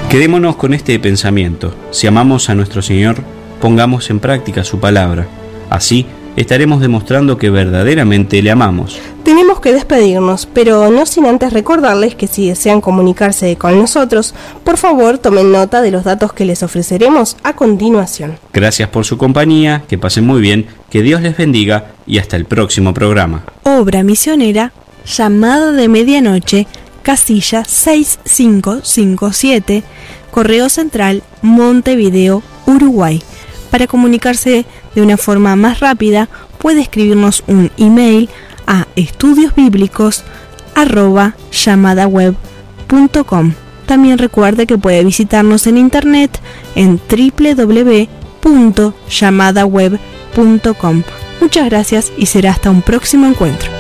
Quedémonos con este pensamiento. Si amamos a nuestro Señor, pongamos en práctica su palabra. Así estaremos demostrando que verdaderamente le amamos. Tenemos que despedirnos, pero no sin antes recordarles que si desean comunicarse con nosotros, por favor tomen nota de los datos que les ofreceremos a continuación. Gracias por su compañía, que pasen muy bien, que Dios les bendiga y hasta el próximo programa. Obra misionera, Llamada de Medianoche, casilla 6557, Correo Central, Montevideo, Uruguay. Para comunicarse de una forma más rápida, puede escribirnos un email a estudiosbiblicos@llamadaweb.com. También recuerde que puede visitarnos en internet en www.llamadaweb.com. Muchas gracias y será hasta un próximo encuentro.